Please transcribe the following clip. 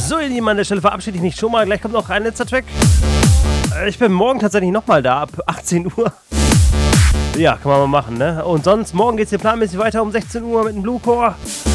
So, ihr Lieben, an der Stelle verabschiede ich mich schon mal. Gleich kommt noch ein letzter Track. Ich bin morgen tatsächlich nochmal da, ab 18 Uhr. Ja, kann man mal machen, ne? Und sonst, morgen geht's hier planmäßig weiter um 16 Uhr mit dem Bluecore.